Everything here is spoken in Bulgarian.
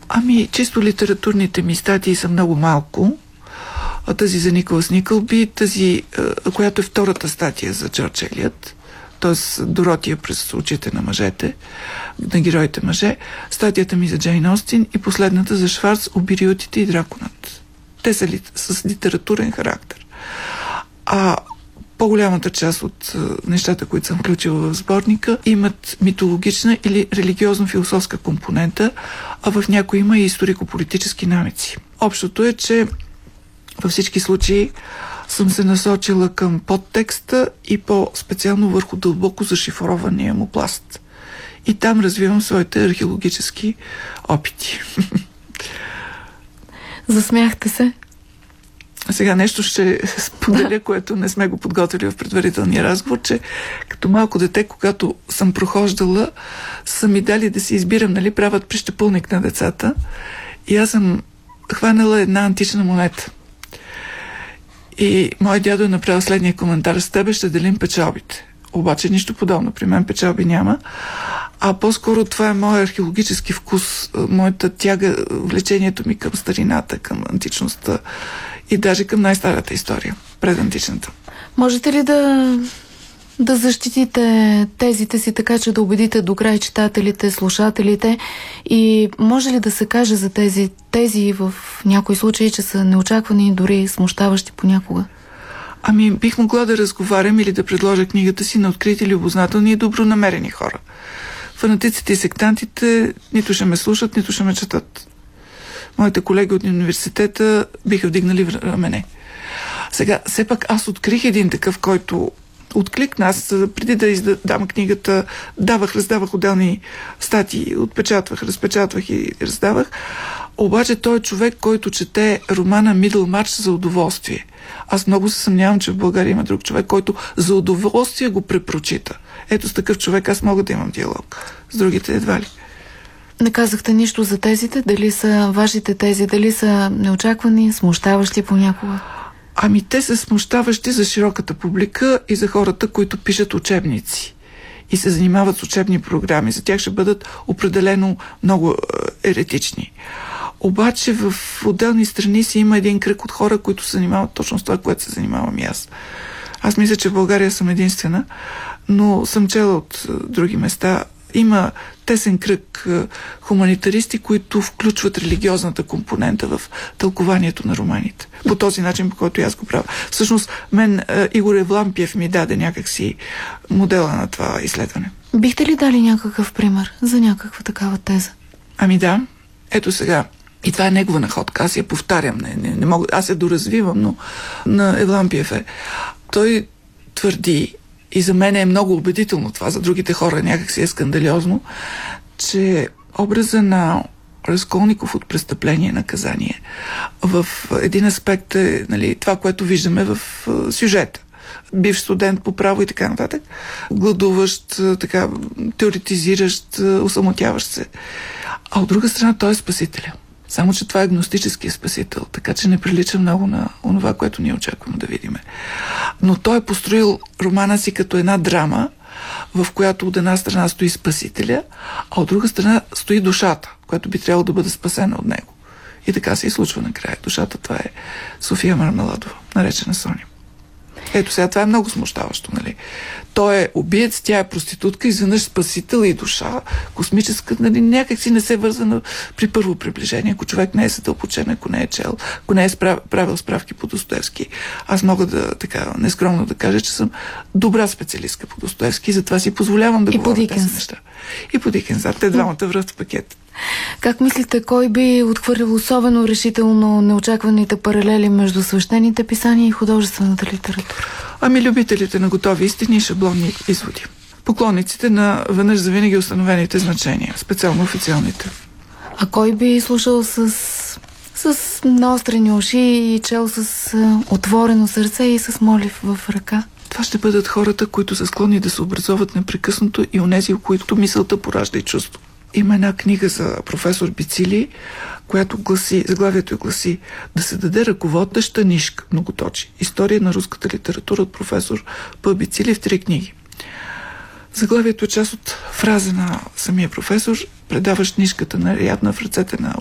Ами, чисто литературните ми статии са много малко. Тази за Николас Никълби, тази, която е втората статия за Джордж Елиот, т.е. Доротия през очите на мъжете, на героите мъже, статията ми за Джейн Остин и последната за Шварц, Обириотите и драконът. Те са с литературен характер. А по-голямата част от нещата, които съм включила в сборника, имат митологична или религиозно-философска компонента, а в някои има и историко-политически намеци. Общото е, че във всички случаи съм се насочила към подтекста и по-специално върху дълбоко зашифрования му пласт. И там развивам своите археологически опити. Засмяхте се? Сега нещо ще споделя, което не сме го подготвили в предварителния разговор, че като малко дете, когато съм прохождала, са ми дали да си избирам, нали, правят прищепълник на децата. И аз съм хванала една антична монета. И мой дядо е направил следния коментар: с тебе ще делим печалбите. Обаче нищо подобно. При мен печалби няма. А по-скоро това е моят археологически вкус, моята тяга, влечението ми към старината, към античността и даже към най-старата история, предантичната. Можете ли да защитите тезите си така, че да убедите до край читателите, слушателите, и може ли да се каже за тези тези в някои случаи, че са неочаквани и дори смущаващи понякога? Ами, бих могла да разговарям или да предложа книгата си на открити, любознателни и добронамерени хора. Фанатиците и сектантите нито ще ме слушат, нито ще ме четат. Моите колеги от университета биха вдигнали рамене. Сега, все пак аз открих един такъв, който откликна. Аз преди да издам книгата, раздавах отделни статии, отпечатвах, разпечатвах и раздавах. Обаче той е човек, който чете романа Мидълмарч за удоволствие. Аз много се съмнявам, че в България има друг човек, който за удоволствие го препрочита. Ето с такъв човек аз мога да имам диалог. С другите едва ли. Не казахте нищо за тезите? Дали са вашите тези, дали са неочаквани, смущаващи понякога? Ами те са смущаващи за широката публика и за хората, които пишат учебници и се занимават с учебни програми. За тях ще бъдат определено много еретични. Обаче в отделни страни си има един кръг от хора, които се занимават точно с това, което се занимавам и аз. Аз мисля, че в България съм единствена, но съм чела от други места. Има тесен кръг хуманитаристи, които включват религиозната компонента в тълкованието на романите. По този начин, по който аз го правя. Всъщност, мен Игор Евлампиев ми даде някакси модела на това изследване. Бихте ли дали някакъв пример за някаква такава теза? Ами да. Ето сега. И това е негова находка. Аз я повтарям. Не мога, аз я доразвивам, но на Евлампиев е. Той твърди, и за мен е много убедително това, за другите хора някак си е скандалиозно, че образа на Разколников от престъпление и наказание в един аспект е, нали, това, което виждаме в сюжета. Бивш студент по право и така нататък, гладуващ, така, теоретизиращ, осамотяващ се. А от друга страна той е спасителя. Само че това е агностическия спасител, така че не прилича много на онова, което ние очакваме да видим. Но той е построил романа си като една драма, в която от една страна стои спасителя, а от друга страна стои душата, която би трябвало да бъде спасена от него. И така се и случва накрая. Душата, това е София Мармеладова, наречена Соня. Ето сега, това е много смущаващо, нали? Той е убиец, тя е проститутка, изведнъж спасител и душа, космическа, нали? Някак си не се вързана при първо приближение, ако човек не е задълбочен, ако не е чел, ако не е правил справки по Достоевски. Аз мога да, така, нескромно да кажа, че съм добра специалистка по Достоевски и затова си позволявам да говоря тези неща. И по Дикенс. Те двамата връщат в пакет. Как мислите, кой би отхвърлил особено решително неочакваните паралели между свещените писания и художествената литература? Ами любителите на готови истини и шаблонни изводи. Поклонниците на веднъж завинаги установените значения, специално официалните. А кой би слушал с наострени уши и чел с отворено сърце и с молив в ръка? Това ще бъдат хората, които са склонни да се образоват непрекъснато и онези, които мисълта поражда и чувство. Има една книга за професор Бицили, която гласи, заглавието гласи "Да се даде ръководеща нишка, многоточи. История на руската литература" от професор П. Бицили в 3 книги. Заглавието е част от фраза на самия професор, предаващ нишката на рядна в ръцете на